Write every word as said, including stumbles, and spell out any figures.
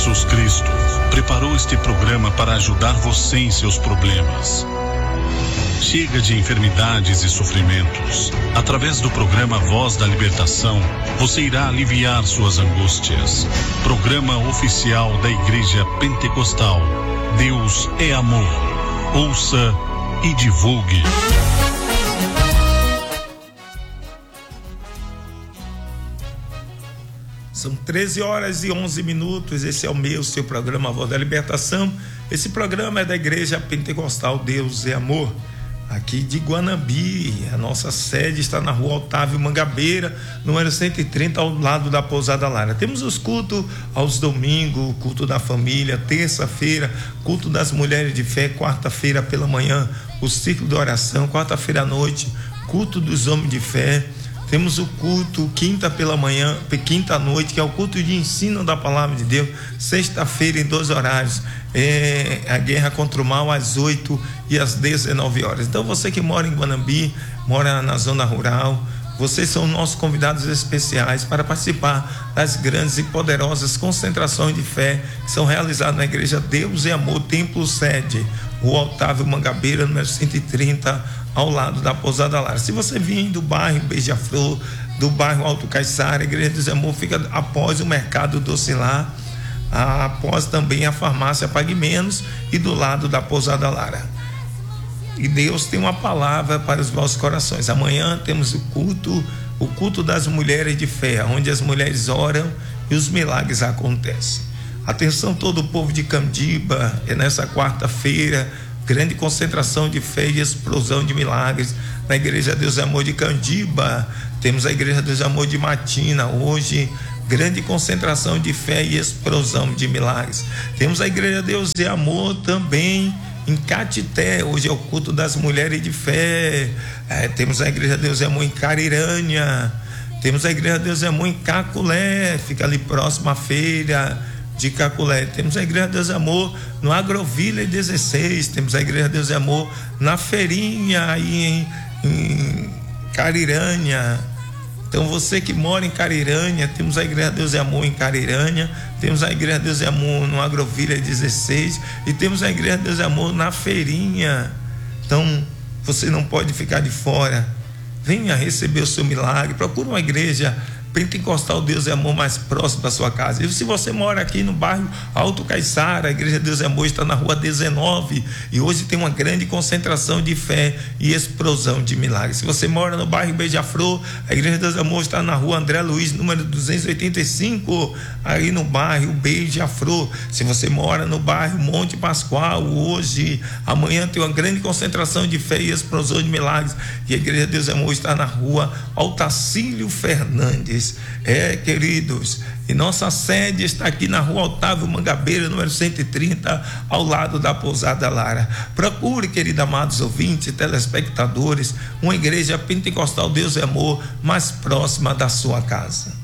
Jesus Cristo preparou este programa para ajudar você em seus problemas. Chega de enfermidades e sofrimentos. Através do programa Voz da Libertação, você irá aliviar suas angústias. Programa oficial da Igreja Pentecostal. Deus é amor. Ouça e divulgue. São treze horas e onze minutos, esse é o meu, seu programa Voz da Libertação. Esse programa é da Igreja Pentecostal Deus é Amor, aqui de Guanambi. A nossa sede está na rua Otávio Mangabeira, número cento e trinta, ao lado da Pousada Lara. Temos os cultos aos domingos, culto da família, terça-feira, culto das mulheres de fé, quarta-feira pela manhã, o ciclo de oração, quarta-feira à noite, culto dos homens de fé. Temos o culto quinta pela manhã, quinta à noite, que é o culto de ensino da palavra de Deus, sexta-feira em dois horários, é a guerra contra o mal às oito e às dezenove horas. Então você que mora em Guanambi, mora na zona rural, vocês são nossos convidados especiais para participar das grandes e poderosas concentrações de fé que são realizadas na Igreja Deus é Amor, Templo Sede, Rua Otávio Mangabeira, número cento e trinta, ao lado da Pousada Lara. Se você vir do bairro Beija-Flor, do bairro Alto Caiçara, a Igreja Deus é Amor fica após o Mercado Docilar, após também a farmácia Pague Menos e do lado da Pousada Lara. E Deus tem uma palavra para os vossos corações. Amanhã temos o culto, o culto das mulheres de fé, onde as mulheres oram e os milagres acontecem. Atenção todo o povo de Candiba, é nessa quarta-feira, grande concentração de fé e explosão de milagres na Igreja Deus é Amor de Candiba. Temos a Igreja Deus é Amor de Matina hoje, grande concentração de fé e explosão de milagres. Temos a Igreja Deus é Amor também em Catité, hoje é o culto das mulheres de fé. É, temos a Igreja Deus é Amor em Carirânia, temos a Igreja Deus é Amor em Caculé, fica ali próximo à feira de Caculé. Temos a Igreja Deus é Amor no Agrovila dezesseis, temos a Igreja Deus é Amor na Feirinha aí em, em Carirânia. Então você que mora em Carirânia, temos a Igreja Deus é Amor em Carirânia, temos a Igreja Deus é Amor no Agrovila dezesseis e temos a Igreja Deus é Amor na Feirinha. Então você não pode ficar de fora, venha receber o seu milagre, procura uma igreja Pentecostal Deus é Amor mais próximo da sua casa. E se você mora aqui no bairro Alto Caiçara, a Igreja Deus é Amor está na rua dezenove e hoje tem uma grande concentração de fé e explosão de milagres. Se você mora no bairro Beija-Flor, a Igreja Deus é Amor está na rua André Luiz, número duzentos e oitenta e cinco, aí no bairro Beija-Flor. Se você mora no bairro Monte Pascoal, hoje, amanhã tem uma grande concentração de fé e explosão de milagres e a Igreja Deus é Amor está na rua Altacílio Fernandes. É, queridos, e nossa sede está aqui na rua Otávio Mangabeira, número cento e trinta, ao lado da Pousada Lara. Procure, queridos amados ouvintes e telespectadores, uma igreja pentecostal Deus é Amor mais próxima da sua casa.